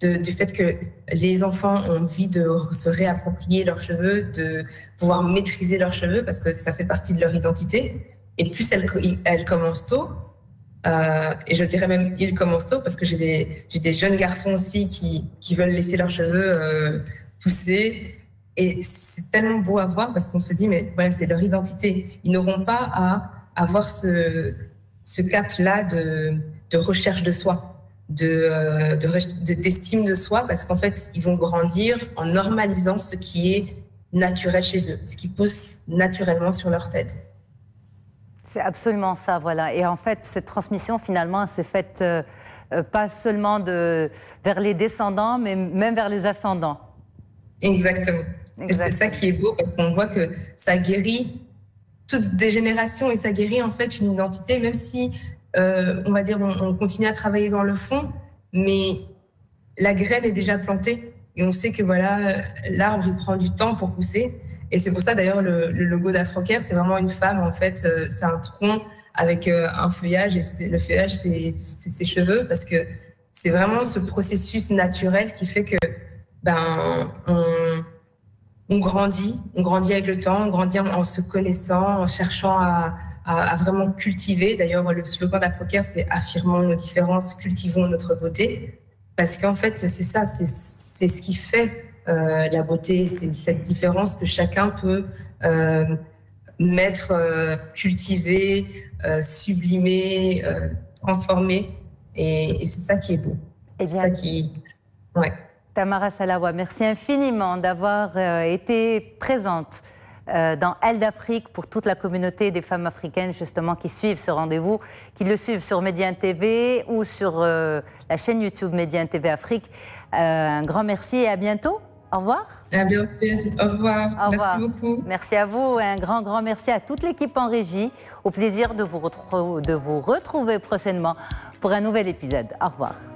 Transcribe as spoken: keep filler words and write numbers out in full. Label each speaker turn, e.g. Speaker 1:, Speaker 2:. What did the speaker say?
Speaker 1: de, du fait que les enfants ont envie de se réapproprier leurs cheveux, de pouvoir maîtriser leurs cheveux parce que ça fait partie de leur identité. Et plus elles, elles commencent tôt, euh, et je dirais même ils commencent tôt parce que j'ai des, j'ai des jeunes garçons aussi qui, qui veulent laisser leurs cheveux euh, pousser. Et c'est tellement beau à voir parce qu'on se dit, mais voilà, c'est leur identité. Ils n'auront pas à avoir ce, ce cap-là de, de recherche de soi, de, euh, de, de, d'estime de soi, parce qu'en fait, ils vont grandir en normalisant ce qui est naturel chez eux, ce qui pousse naturellement sur leur tête.
Speaker 2: C'est absolument ça, voilà. Et en fait, cette transmission, finalement, s'est faite euh, euh, pas seulement de, vers les descendants, mais même vers les ascendants.
Speaker 1: Exactement. Exactement. Et c'est ça qui est beau, parce qu'on voit que ça guérit toutes des générations et ça guérit en fait une identité, même si, euh, on va dire, on, on continue à travailler dans le fond, mais la graine est déjà plantée. Et on sait que voilà, l'arbre, il prend du temps pour pousser. Et c'est pour ça, d'ailleurs, le, le logo d'Afrocare, c'est vraiment une femme, en fait. Euh, c'est un tronc avec euh, un feuillage. Et le feuillage, c'est ses cheveux. Parce que c'est vraiment ce processus naturel qui fait que, ben, on, on grandit. On grandit avec le temps. On grandit en, en se connaissant, en cherchant à, à, à vraiment cultiver. D'ailleurs, le slogan d'Afrocare, c'est « Affirmons nos différences, cultivons notre beauté ». Parce qu'en fait, c'est ça, c'est ce qui fait euh, la beauté, c'est cette différence que chacun peut euh, mettre, euh, cultiver, euh, sublimer, euh, transformer. Et, et c'est ça qui est beau.
Speaker 2: C'est
Speaker 1: ça qui... Ouais.
Speaker 2: Tamara Salawa, merci infiniment d'avoir euh, été présente euh, dans Elle d'Afrique pour toute la communauté des femmes africaines justement qui suivent ce rendez-vous, qui le suivent sur Médien T V ou sur euh, la chaîne YouTube Médien T V Afrique. Euh, un grand merci et à bientôt. Au revoir.
Speaker 1: À bientôt. Au revoir.
Speaker 2: Au revoir.
Speaker 1: Merci beaucoup.
Speaker 2: Merci à vous et un grand, grand merci à toute l'équipe en régie. Au plaisir de vous, de vous retrouver prochainement pour un nouvel épisode. Au revoir.